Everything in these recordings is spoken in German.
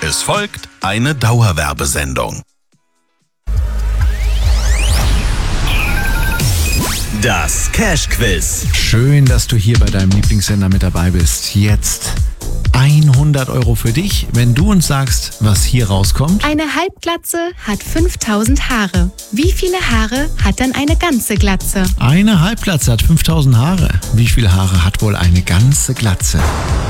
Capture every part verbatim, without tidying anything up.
Es folgt eine Dauerwerbesendung. Das Cash-Quiz. Schön, dass du hier bei deinem Lieblingssender mit dabei bist. Jetzt hundert Euro für dich, wenn du uns sagst, was hier rauskommt. Eine Halbglatze hat fünftausend Haare. Wie viele Haare hat dann eine ganze Glatze? Eine Halbglatze hat fünftausend Haare. Wie viele Haare hat wohl eine ganze Glatze?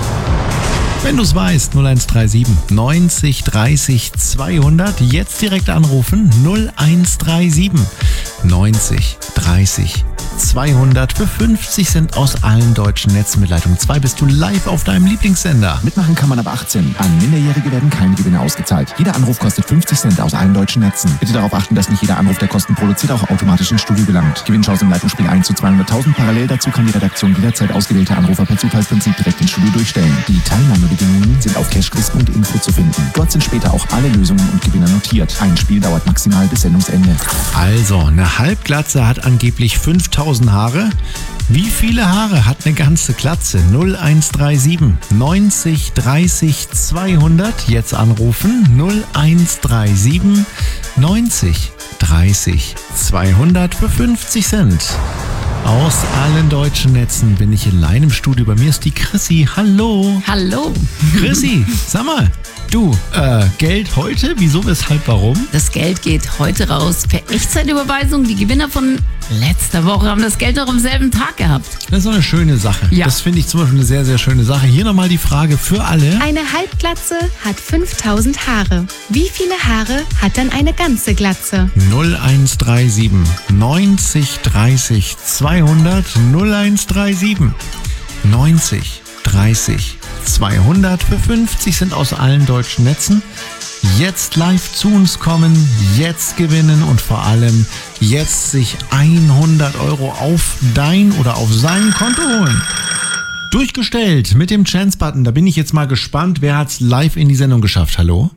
Wenn du es weißt, null eins drei sieben neunzig dreißig zweihundert. Jetzt direkt anrufen. null eins drei sieben neunzig dreißig zweihundert. Für fünfzig Cent aus allen deutschen Netzen mit Leitung zwei bist du live auf deinem Lieblingssender. Mitmachen kann man ab achtzehn. An Minderjährige werden keine Gewinne ausgezahlt. Jeder Anruf kostet fünfzig Cent aus allen deutschen Netzen. Bitte darauf achten, dass nicht jeder Anruf, der Kosten produziert, auch automatisch ins Studio gelangt. Gewinnchance im Leitungsspiel eins zu zweihunderttausend. Parallel dazu kann die Redaktion jederzeit ausgewählte Anrufer per Zufallsprinzip direkt ins Studio durchstellen. Die Teilnahmebedingungen sind auf cashquiz punkt info zu finden. Dort sind später auch alle Lösungen und Gewinner notiert. Ein Spiel dauert maximal bis Sendungsende. Also, eine Halbglatze hat angeblich fünftausend Haare. Wie viele Haare hat eine ganze Glatze? null eins drei sieben neunzig dreißig zweihundert. Jetzt anrufen. null eins drei sieben neunzig dreißig zweihundert für fünfzig Cent. Aus allen deutschen Netzen bin ich allein im Studio. Bei mir ist die Chrissy. Hallo. Hallo. Chrissy, sag mal, du, äh, Geld heute? Wieso, weshalb, warum? Das Geld geht heute raus per Echtzeitüberweisung. Die Gewinner von letzter Woche haben das Geld noch am selben Tag gehabt. Das ist so eine schöne Sache. Ja. Das finde ich zum Beispiel eine sehr, sehr schöne Sache. Hier nochmal die Frage für alle. Eine Halbglatze hat fünftausend Haare. Wie viele Haare hat dann eine ganze Glatze? null eins drei sieben neunzig dreißig zweihundert. null eins drei sieben neunzig dreißig zweihundert für fünfzig Cent aus allen deutschen Netzen. Jetzt live zu uns kommen, jetzt gewinnen und vor allem jetzt sich hundert Euro auf dein oder auf sein Konto holen. Durchgestellt mit dem Chance-Button. Da bin ich jetzt mal gespannt, wer hat's live in die Sendung geschafft. Hallo?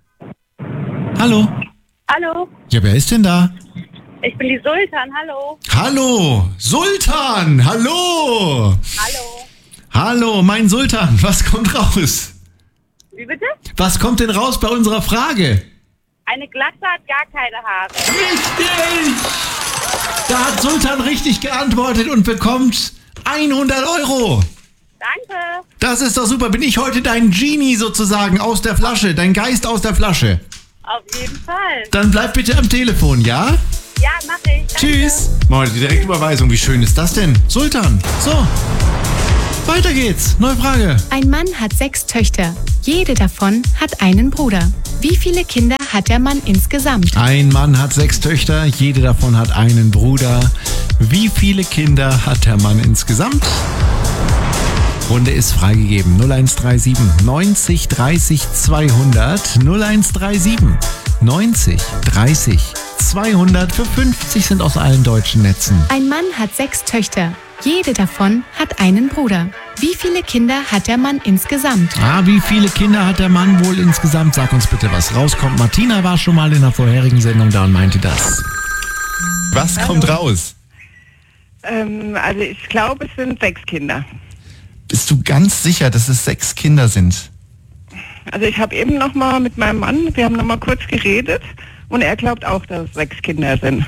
Hallo? Hallo, Ja, wer ist denn da? ich bin die Sultan, hallo. Hallo, Sultan, hallo. Hallo. Hallo, mein Sultan, was kommt raus? Wie bitte? Was kommt denn raus bei unserer Frage? Eine Glatze hat gar keine Haare. Richtig! Da hat Sultan richtig geantwortet und bekommt hundert Euro. Danke. Das ist doch super. Bin ich heute dein Genie sozusagen aus der Flasche, dein Geist aus der Flasche? Auf jeden Fall. Dann bleib bitte am Telefon, ja? Ja, mach ich. Danke. Tschüss. Mal die Direktüberweisung, wie schön ist das denn? Sultan, so. Weiter geht's. Neue Frage. Ein Mann hat sechs Töchter. Jede davon hat einen Bruder. Wie viele Kinder hat der Mann insgesamt? Ein Mann hat sechs Töchter, jede davon hat einen Bruder. Wie viele Kinder hat der Mann insgesamt? Runde ist freigegeben. null eins drei sieben neunzig dreißig zweihundert. null eins drei sieben neunzig dreißig zweihundert für fünfzig Cent aus allen deutschen Netzen. Ein Mann hat sechs Töchter. Jede davon hat einen Bruder. Wie viele Kinder hat der Mann insgesamt? Ah, wie viele Kinder hat der Mann wohl insgesamt? Sag uns bitte, was rauskommt. Martina war schon mal in der vorherigen Sendung da und meinte das. Was kommt raus? Ähm, also ich glaube, es sind sechs Kinder. Bist du ganz sicher, dass es sechs Kinder sind? Also ich habe eben noch mal mit meinem Mann, wir haben noch mal kurz geredet und er glaubt auch, dass es sechs Kinder sind.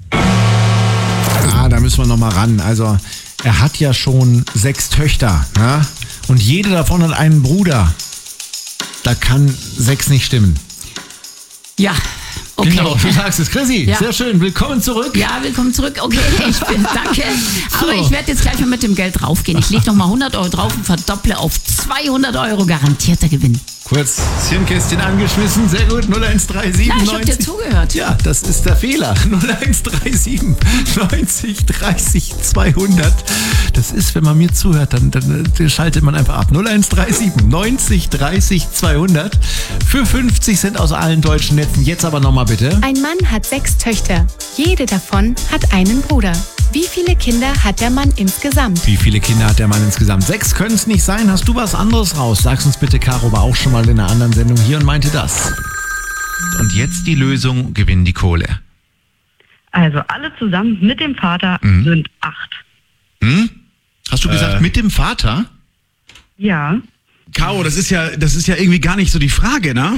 Ah, da müssen wir noch mal ran. Also er hat ja schon sechs Töchter, ja? Und jede davon hat einen Bruder. Da kann sechs nicht stimmen. Ja, okay. Genau, du sagst es. Chrissy, Ja. sehr schön. Willkommen zurück. Ja, willkommen zurück. Okay, ich bin, danke. Aber So. ich werde jetzt gleich mal mit dem Geld draufgehen. Ich lege nochmal hundert Euro drauf und verdopple auf zweihundert Euro garantierter Gewinn. Kurz das Hirnkästchen angeschmissen. Sehr gut. null eins drei sieben Ja, ich habe dir zugehört. Ja, das ist der Fehler. null eins drei sieben neunzig dreißig zweihundert. Das ist, wenn man mir zuhört, dann, dann, dann schaltet man einfach ab. null eins drei sieben neunzig dreißig zweihundert für fünfzig Cent aus allen deutschen Netzen. Jetzt aber nochmal bitte. Ein Mann hat sechs Töchter. Jede davon hat einen Bruder. Wie viele Kinder hat der Mann insgesamt? Wie viele Kinder hat der Mann insgesamt? Sechs können es nicht sein. Hast du was anderes raus? Sag's uns bitte. Caro war auch schon mal in einer anderen Sendung hier und meinte das. Und jetzt die Lösung, gewinn die Kohle. Also alle zusammen mit dem Vater Mhm. sind acht. Hm? Hast du gesagt, Äh. mit dem Vater? Ja. Caro, das ist ja, das ist ja irgendwie gar nicht so die Frage, ne?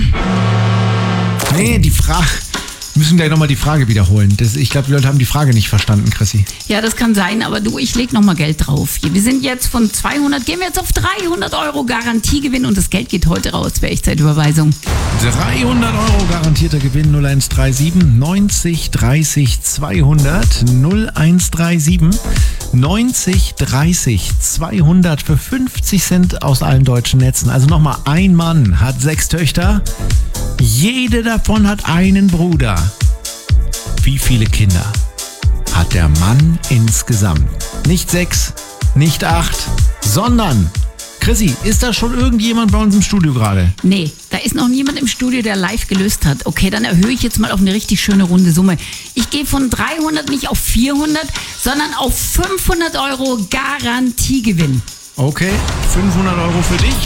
Nee, die Frage... Wir müssen gleich nochmal die Frage wiederholen. Das, ich glaube, die Leute haben die Frage nicht verstanden, Chrissy. Ja, das kann sein, aber du, ich leg nochmal Geld drauf. Wir sind jetzt von zweihundert, gehen wir jetzt auf dreihundert Euro Garantiegewinn und das Geld geht heute raus für Echtzeitüberweisung. dreihundert Euro garantierter Gewinn null eins drei sieben neunzig dreißig zweihundert null eins drei sieben neunzig dreißig zweihundert für fünfzig Cent aus allen deutschen Netzen. Also nochmal, ein Mann hat sechs Töchter. Jede davon hat einen Bruder. Wie viele Kinder hat der Mann insgesamt? Nicht sechs, nicht acht, sondern... Chrissy, ist da schon irgendjemand bei uns im Studio gerade? Nee, da ist noch niemand im Studio, der live gelöst hat. Okay, dann erhöhe ich jetzt mal auf eine richtig schöne runde Summe. Ich gehe von dreihundert nicht auf vierhundert, sondern auf fünfhundert Euro Garantiegewinn. Okay, fünfhundert Euro für dich.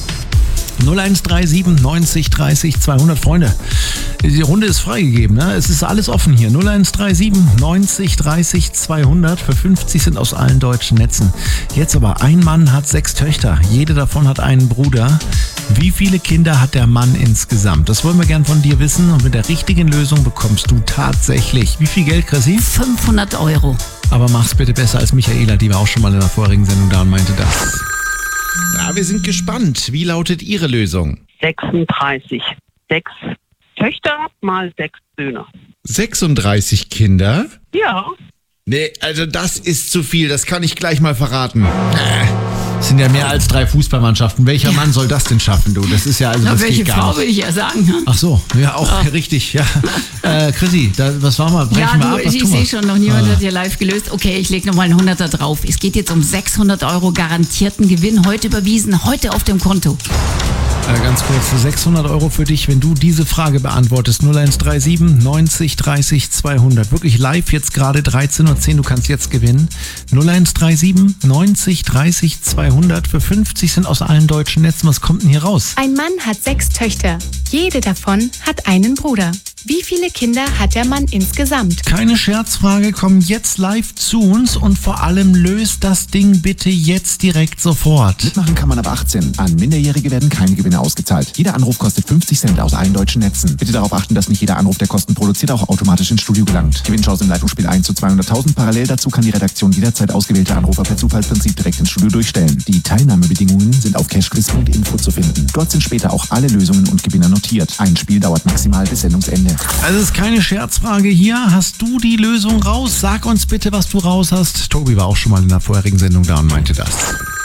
null eins drei sieben neunzig dreißig zweihundert. Freunde, die Runde ist freigegeben, ne? Es ist alles offen hier. null eins drei sieben neunzig dreißig zweihundert für fünfzig sind aus allen deutschen Netzen. Jetzt aber, ein Mann hat sechs Töchter. Jede davon hat einen Bruder. Wie viele Kinder hat der Mann insgesamt? Das wollen wir gern von dir wissen. Und mit der richtigen Lösung bekommst du tatsächlich wie viel Geld, Chrissy? fünfhundert Euro. Aber mach's bitte besser als Michaela, die war auch schon mal in der vorigen Sendung da und meinte das. Ja, wir sind gespannt. Wie lautet Ihre Lösung? sechsunddreißig. Sechs Töchter mal sechs Söhne. sechsunddreißig Kinder? Ja. Nee, also das ist zu viel. Das kann ich gleich mal verraten. Das sind ja mehr als drei Fußballmannschaften. Welcher ja. Mann soll das denn schaffen, du? Das ist ja also Na, das welche geht gar Frau nicht. will ich ja sagen. Ne? Ach so, ja auch Oh. richtig. Ja, äh, Chrissy, da, was war mal? Brechen Ja, wir du, ab. Was ich tun wir? sehe schon, noch niemand Ah. hat hier live gelöst. Okay, ich lege nochmal einen Hunderter drauf. Es geht jetzt um sechshundert Euro garantierten Gewinn. Heute überwiesen, heute auf dem Konto. Äh, ganz kurz, sechshundert Euro für dich, wenn du diese Frage beantwortest. null eins drei sieben neunzig dreißig zweihundert. Wirklich live jetzt gerade dreizehn Uhr zehn, du kannst jetzt gewinnen. null eins drei sieben neunzig dreißig zweihundert für fünfzig sind aus allen deutschen Netzen. Was kommt denn hier raus? Ein Mann hat sechs Töchter. Jede davon hat einen Bruder. Wie viele Kinder hat der Mann insgesamt? Keine Scherzfrage, komm jetzt live zu uns und vor allem löst das Ding bitte jetzt direkt sofort. Mitmachen kann man ab achtzehn. An Minderjährige werden keine Gewinne ausgezahlt. Jeder Anruf kostet fünfzig Cent aus allen deutschen Netzen. Bitte darauf achten, dass nicht jeder Anruf, der Kosten produziert, auch automatisch ins Studio gelangt. Gewinnchance im Leitungsspiel eins zu zweihunderttausend. Parallel dazu kann die Redaktion jederzeit ausgewählte Anrufer per Zufallsprinzip direkt ins Studio durchstellen. Die Teilnahmebedingungen sind auf cashquiz punkt info zu finden. Dort sind später auch alle Lösungen und Gewinner notiert. Ein Spiel dauert maximal bis Sendungsende. Also es ist keine Scherzfrage hier. Hast du die Lösung raus? Sag uns bitte, was du raus hast. Tobi war auch schon mal in der vorherigen Sendung da und meinte das.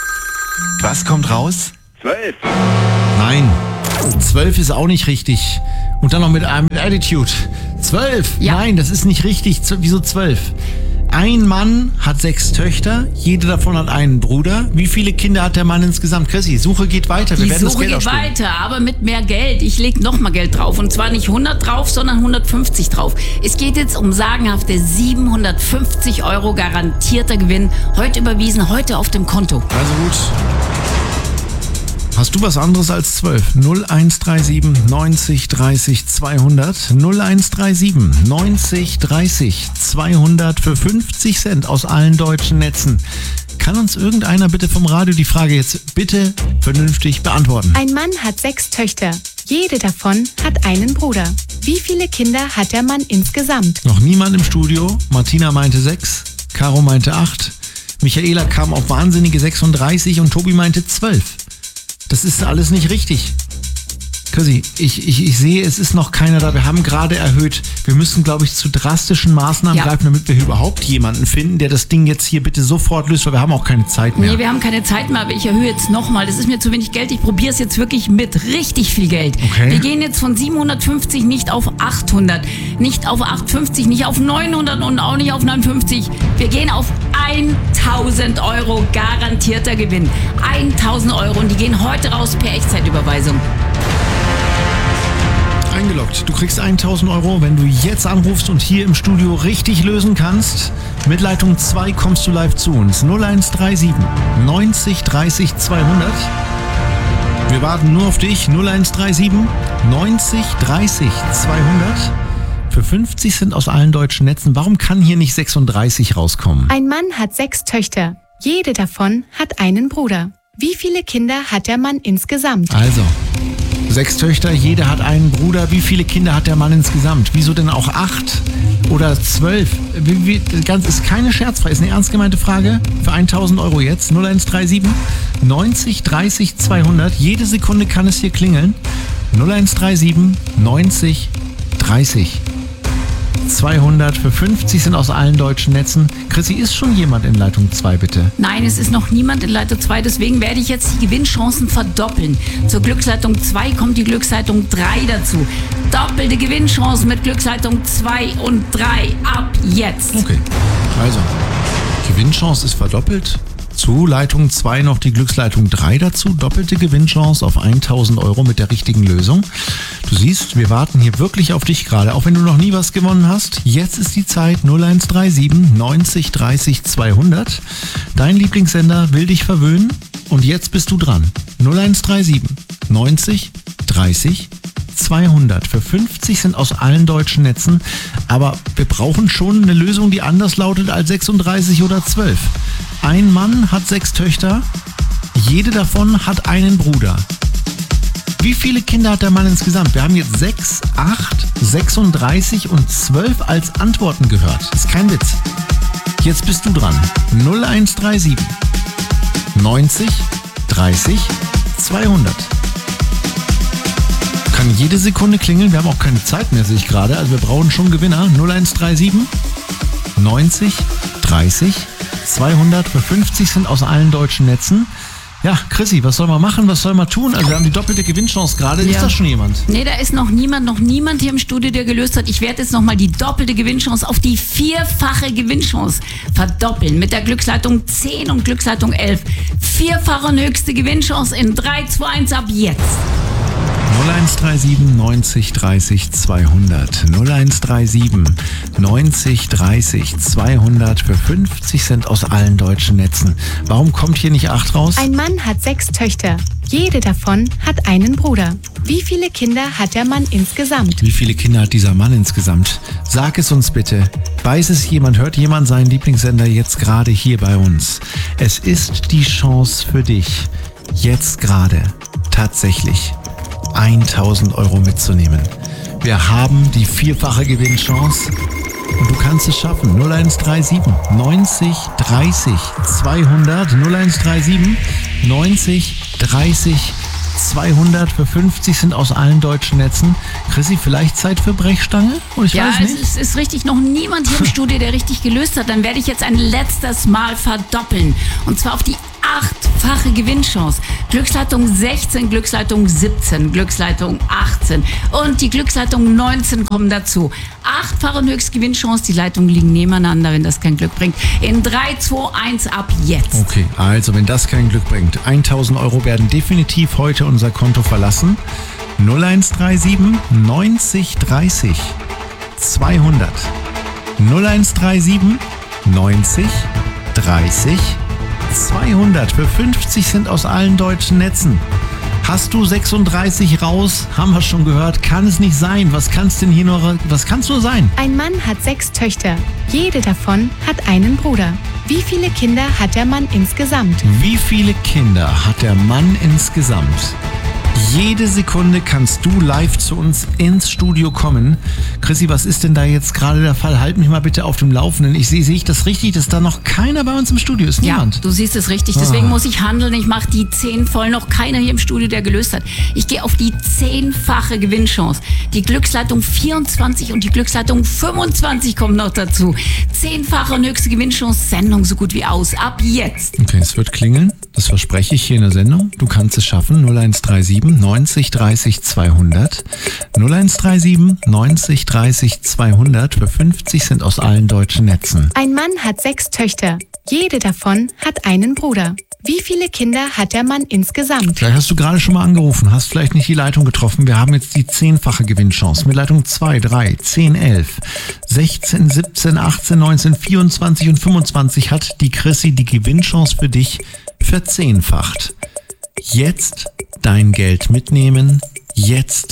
Was kommt raus? Zwölf. Nein, zwölf ist auch nicht richtig. Und dann noch mit, äh, mit Attitude. Zwölf? Ja. Nein, das ist nicht richtig. Z- Wieso zwölf? Ein Mann hat sechs Töchter, jede davon hat einen Bruder. Wie viele Kinder hat der Mann insgesamt? Chrissy, Suche geht weiter. Wir Die werden das Suche Geld geht ausspielen. weiter, aber mit mehr Geld. Ich lege nochmal Geld drauf. Und zwar nicht hundert drauf, sondern hundertfünfzig drauf. Es geht jetzt um sagenhafte siebenhundertfünfzig Euro garantierter Gewinn. Heute überwiesen, heute auf dem Konto. Also gut. Hast du was anderes als zwölf? null eins drei sieben neunzig dreißig zweihundert. null eins drei sieben neunzig dreißig zweihundert für fünfzig Cent aus allen deutschen Netzen. Kann uns irgendeiner bitte vom Radio die Frage jetzt bitte vernünftig beantworten? Ein Mann hat sechs Töchter. Jede davon hat einen Bruder. Wie viele Kinder hat der Mann insgesamt? Noch niemand im Studio. Martina meinte sechs, Caro meinte acht, Michaela kam auf wahnsinnige sechsunddreißig und Tobi meinte zwölf. Das ist alles nicht richtig. Chrissy, ich, ich, ich sehe, es ist noch keiner da. Wir haben gerade erhöht. Wir müssen, glaube ich, zu drastischen Maßnahmen Ja. greifen, damit wir überhaupt jemanden finden, der das Ding jetzt hier bitte sofort löst, weil wir haben auch keine Zeit mehr. Nee, wir haben keine Zeit mehr, aber ich erhöhe jetzt nochmal. Das ist mir zu wenig Geld. Ich probiere es jetzt wirklich mit richtig viel Geld. Okay. Wir gehen jetzt von siebenhundertfünfzig nicht auf achthundert, nicht auf achthundertfünfzig, nicht auf neunhundert und auch nicht auf neunundfünfzig. Wir gehen auf tausend Euro garantierter Gewinn. tausend Euro und die gehen heute raus per Echtzeitüberweisung. Eingeloggt. Du kriegst tausend Euro, wenn du jetzt anrufst und hier im Studio richtig lösen kannst. Mit Leitung zwei kommst du live zu uns. null eins drei sieben neunzig dreißig zweihundert. Wir warten nur auf dich. null eins drei sieben neunzig dreißig zweihundert. Für fünfzig Cent aus allen deutschen Netzen. Warum kann hier nicht sechsunddreißig rauskommen? Ein Mann hat sechs Töchter. Jede davon hat einen Bruder. Wie viele Kinder hat der Mann insgesamt? Also, sechs Töchter, jede hat einen Bruder. Wie viele Kinder hat der Mann insgesamt? Wieso denn auch acht oder zwölf? Wie, wie, ganz, ist keine Scherzfrage, ist eine ernst gemeinte Frage für tausend Euro jetzt. null eins drei sieben neunzig dreißig zweihundert. Jede Sekunde kann es hier klingeln. null eins drei sieben neunzig dreißig zweihundert. Für fünfzig sind aus allen deutschen Netzen. Chrissy, ist schon jemand in Leitung zwei, bitte? Nein, es ist noch niemand in Leitung zwei, deswegen werde ich jetzt die Gewinnchancen verdoppeln. Zur Glücksleitung zwei kommt die Glücksleitung drei dazu. Doppelte Gewinnchance mit Glücksleitung zwei und drei ab jetzt. Okay, also Gewinnchance ist verdoppelt. Zu Leitung zwei noch die Glücksleitung drei dazu. Doppelte Gewinnchance auf tausend Euro mit der richtigen Lösung. Du siehst, wir warten hier wirklich auf dich gerade, auch wenn du noch nie was gewonnen hast. Jetzt ist die Zeit null eins drei sieben neunzig dreißig zweihundert. Dein Lieblingssender will dich verwöhnen und jetzt bist du dran. null eins drei sieben neunzig dreißig zweihundert. Für fünfzig sind aus allen deutschen Netzen, aber wir brauchen schon eine Lösung, die anders lautet als sechsunddreißig oder zwölf. Ein Mann hat sechs Töchter, jede davon hat einen Bruder. Wie viele Kinder hat der Mann insgesamt? Wir haben jetzt sechs, acht, sechsunddreißig und zwölf als Antworten gehört. Ist kein Witz. Jetzt bist du dran. null eins drei sieben neunzig dreißig zweihundert. Kann jede Sekunde klingeln. Wir haben auch keine Zeit mehr, sehe ich gerade. Also wir brauchen schon Gewinner. null eins drei sieben neunzig dreißig zweihundert. Für fünfzig sind aus allen deutschen Netzen. Ja, Chrissy, was soll man machen? Was soll man tun? Also wir haben die doppelte Gewinnchance gerade. Ja. Ist da schon jemand? Nee, da ist noch niemand, noch niemand hier im Studio, der gelöst hat. Ich werde jetzt nochmal die doppelte Gewinnchance auf die vierfache Gewinnchance verdoppeln. Mit der Glücksleitung zehn und Glücksleitung elf. Vierfache und höchste Gewinnchance in drei, zwei, eins ab jetzt. null eins drei sieben neunzig dreißig zweihundert. null eins drei sieben neunzig dreißig zweihundert. Für fünfzig Cent aus allen deutschen Netzen. Warum kommt hier nicht acht raus? Ein Mann hat sechs Töchter. Jede davon hat einen Bruder. Wie viele Kinder hat der Mann insgesamt? Wie viele Kinder hat dieser Mann insgesamt? Sag es uns bitte. Weiß es jemand, hört jemand seinen Lieblingssender jetzt gerade hier bei uns? Es ist die Chance für dich, jetzt gerade tatsächlich tausend Euro mitzunehmen. Wir haben die vierfache Gewinnchance und du kannst es schaffen. null eins drei sieben neunzig dreißig zweihundert. null eins drei sieben neunzig dreißig zweihundert. Für fünfzig sind aus allen deutschen Netzen. Chrissy, vielleicht Zeit für Brechstange? Und ich ja, weiß nicht. es ist, ist richtig, noch niemand hier im Studio, der richtig gelöst hat. Dann werde ich jetzt ein letztes Mal verdoppeln. Und zwar auf die achtfache Gewinnchance. Glücksleitung sechzehn, Glücksleitung siebzehn, Glücksleitung achtzehn und die Glücksleitung neunzehn kommen dazu. Achtfache und Höchstgewinnchance, die Leitungen liegen nebeneinander, wenn das kein Glück bringt. In drei, zwei, eins ab jetzt. Okay, also wenn das kein Glück bringt, tausend Euro werden definitiv heute unser Konto verlassen. null eins drei sieben neunzig dreißig zweihundert. null eins drei sieben neunzig dreißig zweihundert. Für fünfzig sind aus allen deutschen Netzen. Hast du sechsunddreißig raus? Haben wir schon gehört. Kann es nicht sein. Was kann's denn hier nur, was kann's nur sein? Ein Mann hat sechs Töchter. Jede davon hat einen Bruder. Wie viele Kinder hat der Mann insgesamt? Wie viele Kinder hat der Mann insgesamt? Jede Sekunde kannst du live zu uns ins Studio kommen. Chrissy, was ist denn da jetzt gerade der Fall? Halt mich mal bitte auf dem Laufenden. Ich sehe, sehe ich das richtig, dass da noch keiner bei uns im Studio ist? Niemand? Ja, du siehst es richtig. Deswegen ah. muss ich handeln. Ich mache die zehn voll. Noch keiner hier im Studio, der gelöst hat. Ich gehe auf die zehnfache Gewinnchance. Die Glücksleitung vierundzwanzig und die Glücksleitung fünfundzwanzig kommen noch dazu. Zehnfache und höchste Gewinnchance. Sendung so gut wie aus. Ab jetzt. Okay, es wird klingeln. Das verspreche ich hier in der Sendung. Du kannst es schaffen. null eins drei sieben neunzig dreißig zweihundert. null eins drei sieben neunzig dreißig zweihundert. Für fünfzig sind aus allen deutschen Netzen. Ein Mann hat sechs Töchter. Jede davon hat einen Bruder. Wie viele Kinder hat der Mann insgesamt? Vielleicht hast du gerade schon mal angerufen, hast vielleicht nicht die Leitung getroffen. Wir haben jetzt die zehnfache Gewinnchance mit Leitung zwei, drei, zehn, elf, sechzehn, siebzehn, achtzehn, neunzehn, vierundzwanzig und fünfundzwanzig hat die Chrissy die Gewinnchance für dich verzehnfacht. Jetzt dein Geld mitnehmen, jetzt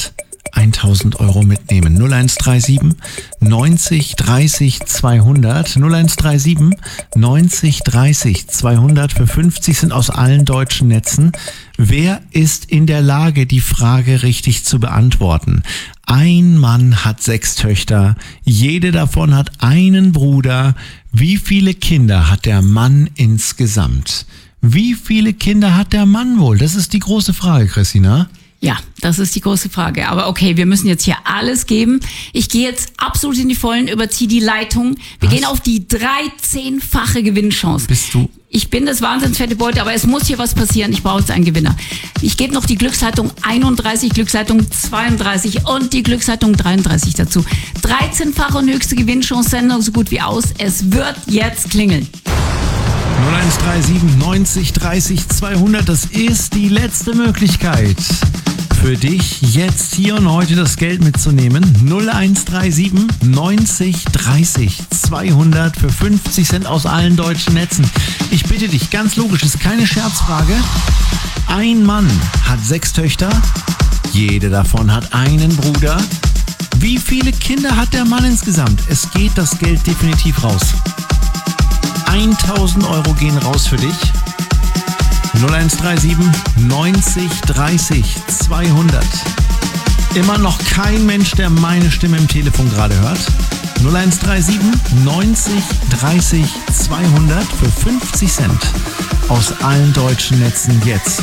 tausend Euro mitnehmen. null eins drei sieben neunzig dreißig zweihundert. null eins drei sieben neunzig dreißig zweihundert für fünfzig sind aus allen deutschen Netzen. Wer ist in der Lage, die Frage richtig zu beantworten? Ein Mann hat sechs Töchter. Jede davon hat einen Bruder. Wie viele Kinder hat der Mann insgesamt? Wie viele Kinder hat der Mann wohl? Das ist die große Frage, Christina. Ja, das ist die große Frage. Aber okay, wir müssen jetzt hier alles geben. Ich gehe jetzt absolut in die Vollen, überziehe die Leitung. Wir Was? gehen auf die dreizehnfache Gewinnchance. Bist du? Ich bin das wahnsinnsfette Beute, aber es muss hier was passieren. Ich brauche jetzt einen Gewinner. Ich gebe noch die Glücksleitung einunddreißig, Glücksleitung zweiunddreißig und die Glücksleitung dreiunddreißig dazu. dreizehnfache und höchste Gewinnchance, Sendung so gut wie aus. Es wird jetzt klingeln. null eins drei sieben neunzig dreißig zweihundert, das ist die letzte Möglichkeit für dich, jetzt hier und heute das Geld mitzunehmen. null eins drei sieben neunzig dreißig zweihundert für fünfzig Cent aus allen deutschen Netzen. Ich bitte dich, ganz logisch, ist keine Scherzfrage. Ein Mann hat sechs Töchter, jede davon hat einen Bruder. Wie viele Kinder hat der Mann insgesamt? Es geht das Geld definitiv raus. tausend Euro gehen raus für dich. null eins drei sieben neunzig dreißig zweihundert. Immer noch kein Mensch, der meine Stimme im Telefon gerade hört. null eins drei sieben neunzig dreißig zweihundert für fünfzig Cent aus allen deutschen Netzen jetzt.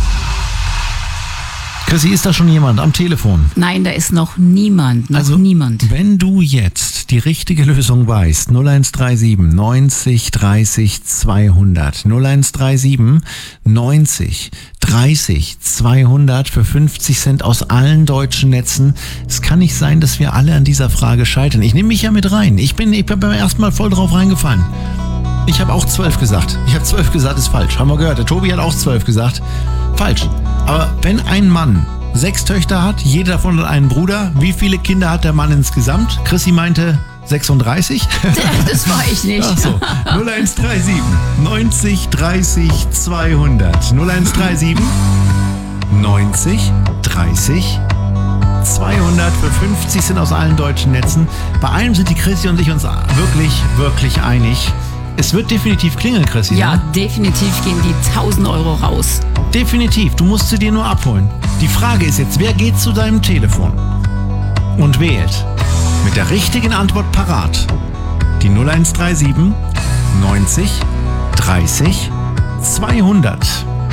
Chrissy, ist da schon jemand am Telefon? Nein, da ist noch niemand, noch also, niemand. Wenn du jetzt die richtige Lösung weißt, null eins drei sieben neunzig dreißig zweihundert, null eins drei sieben neunzig dreißig zweihundert für fünfzig Cent aus allen deutschen Netzen. Es kann nicht sein, dass wir alle an dieser Frage scheitern. Ich nehme mich ja mit rein. Ich bin, ich bin beim ersten Mal voll drauf reingefallen. Ich habe auch zwölf gesagt. Ich habe zwölf gesagt, ist falsch. Haben wir gehört. Der Tobi hat auch zwölf gesagt. Falsch. Aber wenn ein Mann sechs Töchter hat, jede davon hat einen Bruder, wie viele Kinder hat der Mann insgesamt? Chrissy meinte sechsunddreißig. Das war ich nicht. Ach so. null eins drei sieben neunzig dreißig zweihundert. null eins drei sieben neunzig dreißig zweihundert für fünfzig sind aus allen deutschen Netzen. Bei einem sind die Chrissy und ich uns wirklich, wirklich einig. Es wird definitiv klingeln, Chrissy. Ja, ne? definitiv gehen die tausend Euro raus. Definitiv, du musst sie dir nur abholen. Die Frage ist jetzt, wer geht zu deinem Telefon und wählt mit der richtigen Antwort parat die null eins drei sieben neunzig dreißig zweihundert.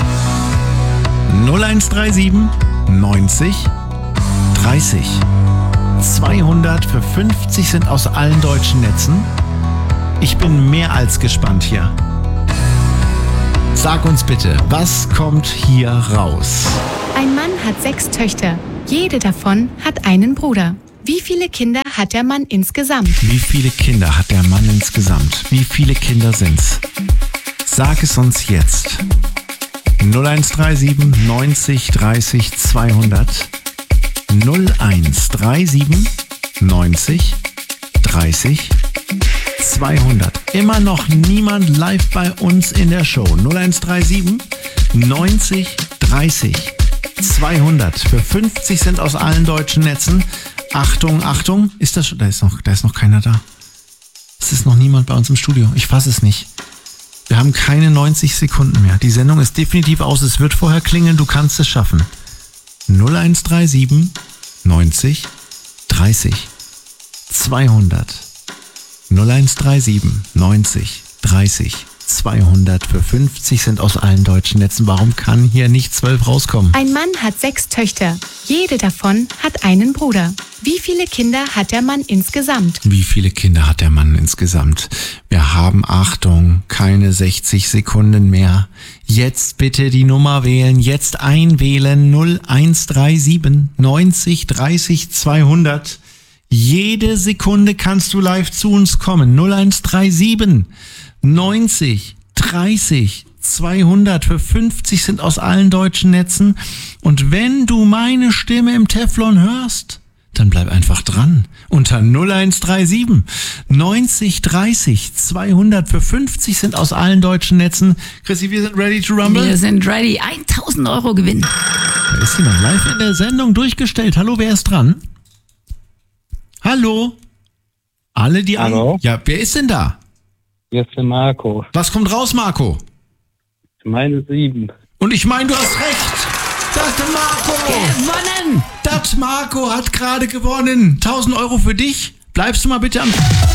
null eins drei sieben neunzig dreißig zweihundert für fünfzig sind aus allen deutschen Netzen. Ich bin mehr als gespannt hier. Sag uns bitte, was kommt hier raus? Ein Mann hat sechs Töchter. Jede davon hat einen Bruder. Wie viele Kinder hat der Mann insgesamt? Wie viele Kinder hat der Mann insgesamt? Wie viele Kinder sind's? Sag es uns jetzt. null eins drei sieben neunzig dreißig zweihundert. null eins drei sieben neunzig dreißig zweihundert. Immer noch niemand live bei uns in der Show. null eins drei sieben neunzig dreißig zweihundert für fünfzig Cent aus allen deutschen Netzen. Achtung, Achtung, ist das schon? Da ist noch, da ist noch keiner da. Es ist noch niemand bei uns im Studio. Ich fasse es nicht. Wir haben keine neunzig Sekunden mehr. Die Sendung ist definitiv aus. Es wird vorher klingeln. Du kannst es schaffen. null eins drei sieben neunzig dreißig zweihundert. null eins drei sieben neunzig dreißig zweihundert für fünfzig Cent aus allen deutschen Netzen. Warum kann hier nicht zwölf rauskommen? Ein Mann hat sechs Töchter. Jede davon hat einen Bruder. Wie viele Kinder hat der Mann insgesamt? Wie viele Kinder hat der Mann insgesamt? Wir haben, Achtung, keine sechzig Sekunden mehr. Jetzt bitte die Nummer wählen. Jetzt einwählen. null eins drei sieben neunzig dreißig zweihundert. Jede Sekunde kannst du live zu uns kommen. null eins drei sieben neunzig dreißig zweihundert für fünfzig sind aus allen deutschen Netzen. Und wenn du meine Stimme im Teflon hörst, Dann bleib einfach dran. Unter null eins drei sieben neunzig dreißig zweihundert für fünfzig sind aus allen deutschen Netzen. Chrissy, wir sind ready to rumble. Wir sind ready. tausend Euro Gewinn. Da ist jemand live in der Sendung durchgestellt. Hallo, wer ist dran? Hallo? Alle, die Hallo? An- ja, wer ist denn da? Hier ist der Marco. Was kommt raus, Marco? Ich meine sieben. Und ich meine, du hast recht. Das ist Marco. Gewonnen. Das Marco hat gerade gewonnen. tausend Euro für dich. Bleibst du mal bitte am...